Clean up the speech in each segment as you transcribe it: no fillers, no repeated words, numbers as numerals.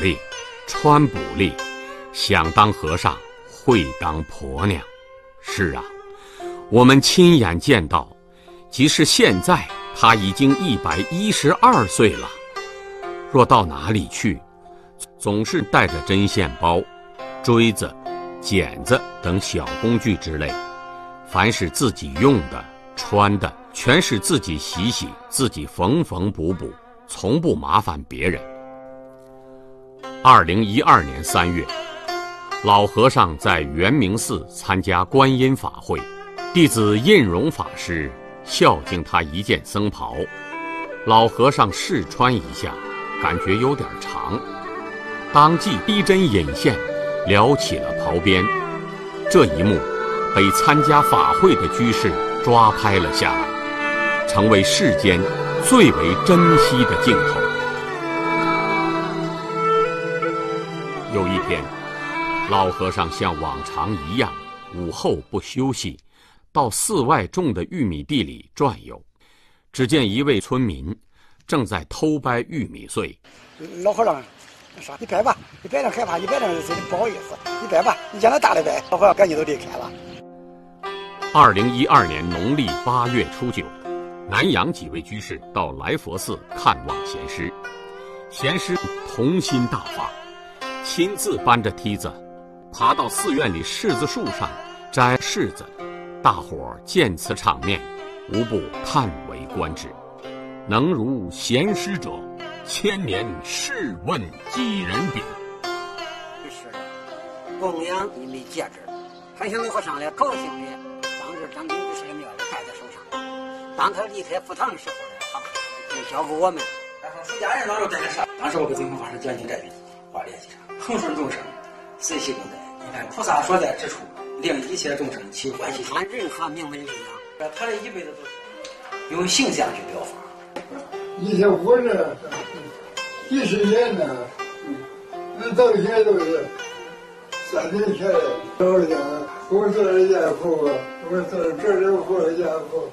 烈，穿不烈，想当和尚会当婆娘。是啊，我们亲眼见到，即使现在他已经112岁了，若到哪里去，总是带着针线包、锥子、剪子等小工具之类，凡是自己用的、穿的，全是自己洗洗，自己缝缝补补，从不麻烦别人。2012年3月，老和尚在圆明寺参加观音法会，弟子印荣法师孝敬他一件僧袍，老和尚试穿一下，感觉有点长，当即逼针引线，撩起了袍边。这一幕被参加法会的居士抓拍了下来，成为世间最为珍惜的镜头。有一天，老和尚像往常一样，午后不休息，到寺外种的玉米地里转悠。只见一位村民正在偷掰玉米穗。 老和尚说：“你掰吧，你掰着害怕，你掰着心里不好意思，你掰吧，你将来大的掰。”老和尚赶紧都离开了。 2012年农历8月初9，南阳几位居士到来佛寺看望贤师，贤师童心大发，亲自搬着梯子爬到寺院里柿子树上摘柿子。大伙见此场面，无不叹为观止。能如贤师者，千年试问几人比？ 是的，供养你没戒指，还想老和尚来高兴的将这张金居士的庙里戴在手上。当他离开佛堂的时候呢，他就交给我们。 出家人当时带着啥？当时我给宗法师讲经这边话联系上，恒顺众生，随喜功德。你看菩萨所在之处，令一切众生起欢喜心。 按任何名门力量， 他这一辈子都是用形象去表法。 以前活着几十年呢，那到现在都是3天前到家，我做了家父，我做这人活了家父，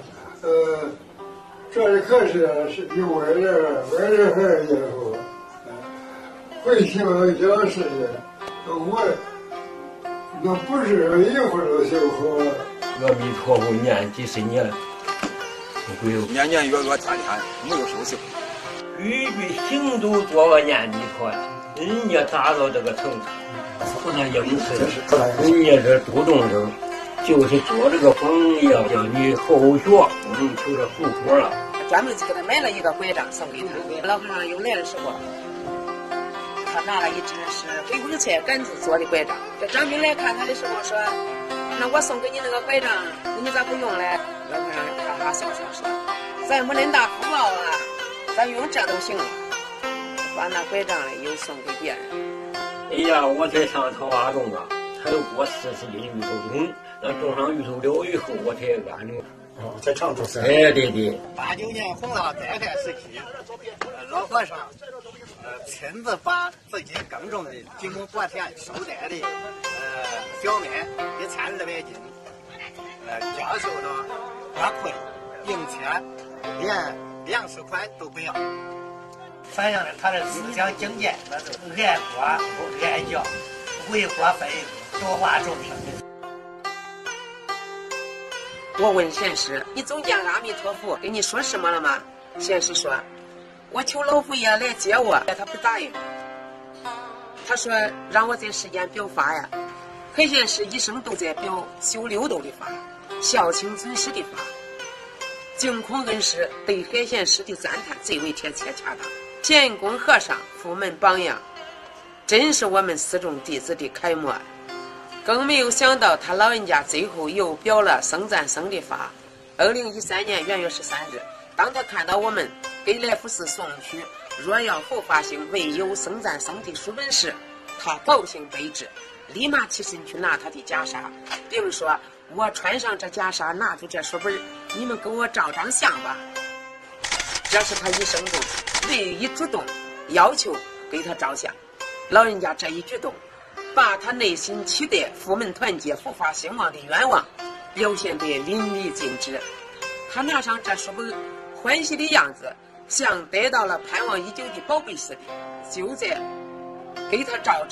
这里可是有外人还是家父，会希望小事情，我那不是一会儿都修好。 阿弥陀佛念几十年。 年年月月天天没有休息。 句句行都做个念弥陀，人家达到这个程度，不能应试，人家这主动生，就是做这个榜样，叫你后学，不能求这后果了。 专门给他买了一个拐杖送给他。老和尚又来的时候，他拿了一只是黑红菜杆子做的拐杖。这张兵来看他的时候说：“那我送给你那个拐杖，你咋不用嘞？”老和尚哈哈笑笑说：“咱没恁大福报啊，咱用这都行了。”把那拐杖嘞又送给别人。 哎呀，我才上桃花种啊，才有过40斤芋头种，那种上芋头了以后，我才安住。 在常住寺。 哎，对对。 89年洪涝灾害时期，老和尚亲自把自己耕种的经过4天收摘的小麦1200斤，教授到花困、并且连粮食款都不要，反映了他的思想境界，那是爱国爱教，为国分忧，多化众生。 我问贤师：“你总见阿弥陀佛跟你说什么了吗？”贤师说：“我求老佛爷来接我，他不答应。他说让我在世间表法呀。海贤师一生都在表修六斗的法，孝亲尊师的法。净空恩师对海贤师的赞叹最为贴切恰当。贤公和尚父门榜样，真是我们寺众弟子的楷模。更没有想到他老人家最后又表了僧赞僧的法。2013年元月13日，当他看到我们给来福寺送去若要佛法兴唯有僧赞僧的书本时，他高兴悲之，立马起身去拿他的袈裟，并说：“我穿上这袈裟，拿出这书本，你们跟我照张相吧。”这是他一生中唯一主动要求给他照相。老人家这一举动，把他内心期待佛门团结、佛法兴旺的愿望表现得淋漓尽致。他拿上这书本，欢喜的样子，像得到了盼望已久的宝贝似的。就在给他照。